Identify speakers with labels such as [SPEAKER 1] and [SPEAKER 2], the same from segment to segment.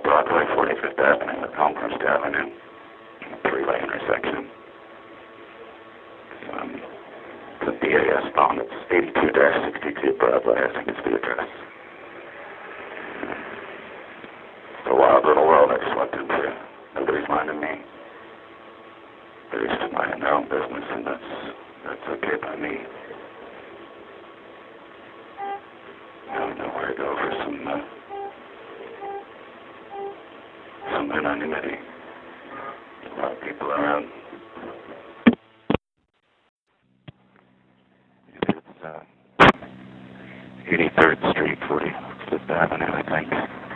[SPEAKER 1] Broadway, 45th Avenue, with Elmhurst Avenue, three-way intersection. The DAS phone, it's 82-62 Broadway, I think is the address. It's a wild little world I just walked into. Nobody's minding me. They're just minding their own business, and that's okay by me. I don't know where to go for some anonymity. A lot of people around. It's 83rd Street, 45th Avenue, I think.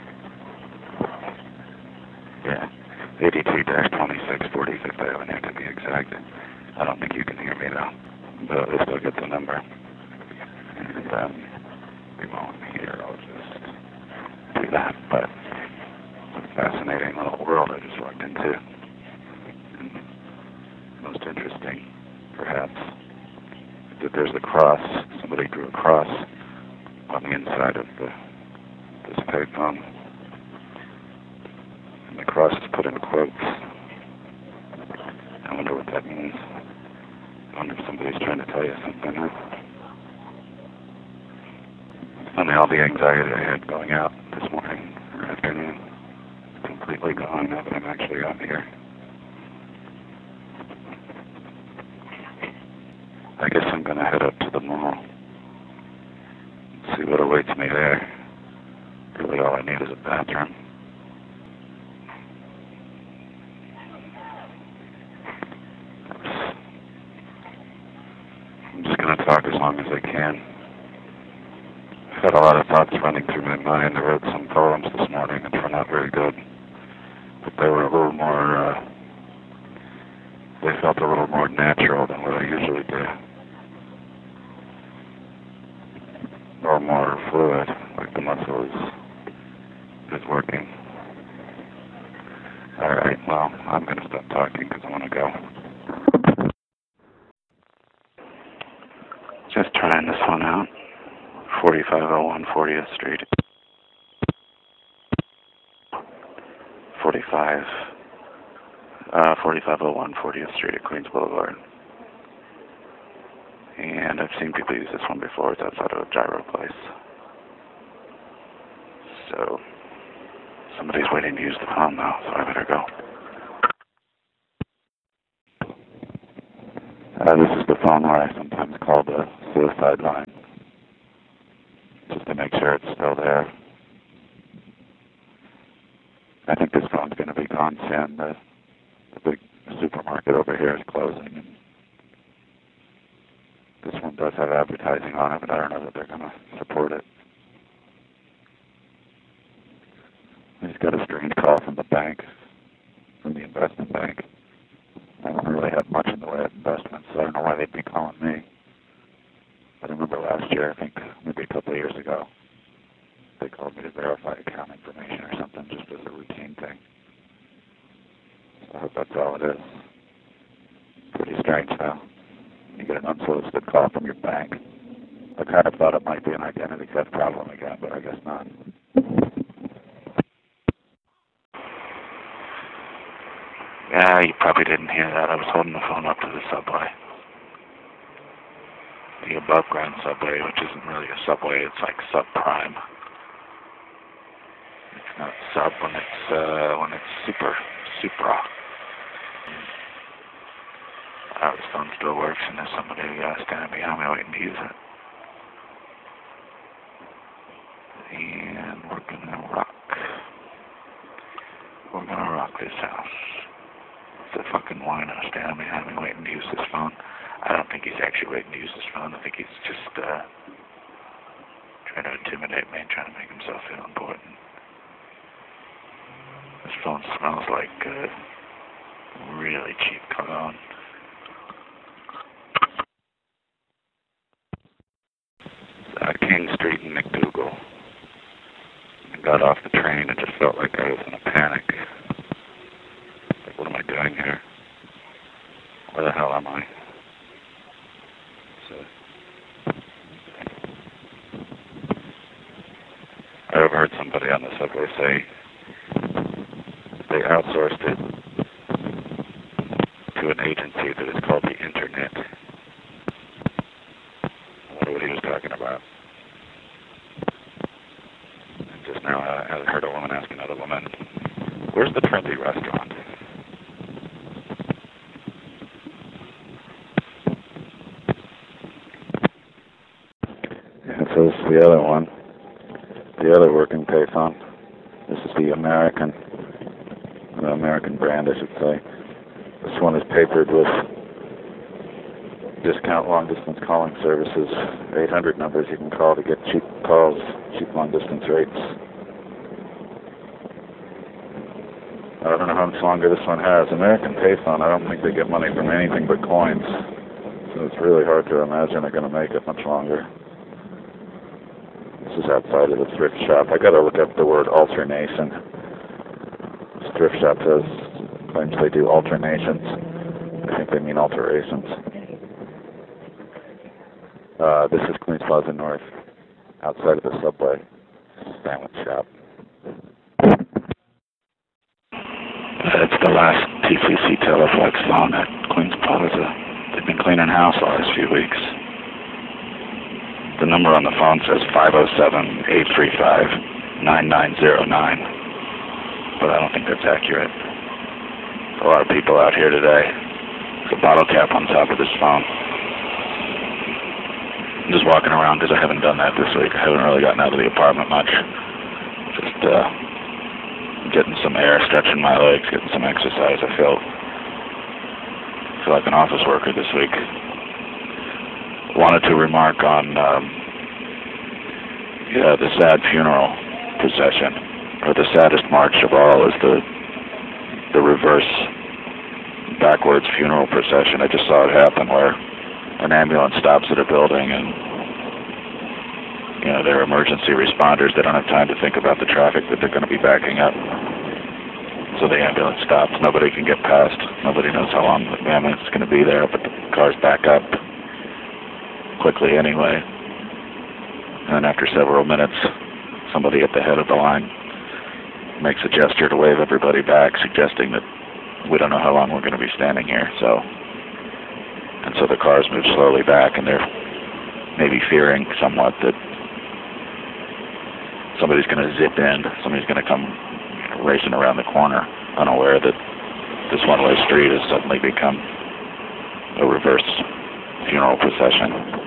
[SPEAKER 1] Yeah, 82-26, 45th Avenue to be exact. I don't think you can hear me though, but at least I'll get the number. And we won't hear, I'll just do that. But it's a fascinating little world I just walked into. And most interesting, perhaps, that there's a cross. Somebody drew a cross on the inside of this payphone. And the cross is put in quotes. I wonder what that means. I wonder if somebody's trying to tell you something. Funny, all the anxiety I had going out this morning or afternoon is completely gone now that I'm actually out here. I guess I'm going to head up to the mall and see what awaits me there. Really all I need is a bathroom. I'm just going to talk as long as I can. I've had a lot of thoughts running through my mind. I wrote some poems this morning that were not very good, but they were a little more, they felt a little more natural than what I usually do. Or more fluid, like the muscle is working. Alright, well, I'm going to stop talking because I want to go. Just trying this one out. 4501 40th Street. 4501 40th Street at Queens Boulevard. And I've seen people use this one before. It's outside of a gyro place. So, somebody's waiting to use the phone now, so I better go. This is the phone where I sometimes call the suicide line, just to make sure it's still there. I think this phone's going to be gone soon. The big supermarket over here is closing. And this one does have advertising on it, but I don't know that they're going to support it. I just got a strange call from the bank, from the investment bank. I don't really have much in the way of investments, so I don't know why they'd be calling me. But I remember last year, I think maybe a couple of years ago, they called me to verify account information or something, just as a routine thing. So I hope that's all it is. Pretty strange, though. You get an unsolicited call from your bank. I kind of thought it might be an identity theft problem again, but I guess not. Yeah, you probably didn't hear that. I was holding the phone up to the subway. The above ground subway, which isn't really a subway, it's like subprime. It's not sub when it's supra. This phone still works, and there's somebody standing behind me waiting to use it. And we're gonna rock. We're gonna rock this house. The fucking wino standing behind me waiting to use this phone. I don't think he's actually waiting to use this phone. I think he's just trying to intimidate me and trying to make himself feel important. This phone smells like really cheap cologne. King Street in McDougal. I got off the train and just felt like I was in a panic. Like, what am I doing here? Where the hell am I? So, I overheard somebody on the subway say, they outsourced it to an agency that is called the Internet. I wonder what he was talking about. And just now I heard a woman ask another woman, "Where's the trendy restaurant?" Yeah, so this is the other one. The other working payphone. This is the American brand, I should say. This one is papered with discount long-distance calling services, 800 numbers you can call to get cheap calls, cheap long-distance rates. I don't know how much longer this one has. American Payphone, I don't think they get money from anything but coins, so it's really hard to imagine they're going to make it much longer. This is outside of the thrift shop. I got to look up the word alternation. This thrift shop claims they do alternations. I think they mean alterations. This is Queens Plaza North, outside of the subway sandwich shop. It's the last TCC Teleflex phone at Queens Plaza. They've been cleaning house the last few weeks. The number on the phone says 507-835-9909, but I don't think that's accurate. A lot of people out here today. There's a bottle cap on top of this phone. I'm just walking around because I haven't done that this week. I haven't really gotten out of the apartment much. Just getting some air, stretching my legs, getting some exercise. I feel like an office worker this week. Wanted to remark on the sad funeral procession, or the saddest march of all is the reverse backwards funeral procession. I just saw it happen where an ambulance stops at a building and they're emergency responders. They don't have time to think about the traffic that they're going to be backing up. So the ambulance stops. Nobody can get past. Nobody knows how long the ambulance is going to be there, but the cars back up quickly anyway. And then after several minutes, somebody at the head of the line makes a gesture to wave everybody back, suggesting that we don't know how long we're going to be standing here. So the cars move slowly back, and they're maybe fearing somewhat that somebody's going to zip in, somebody's going to come racing around the corner, unaware that this one-way street has suddenly become a reverse funeral procession.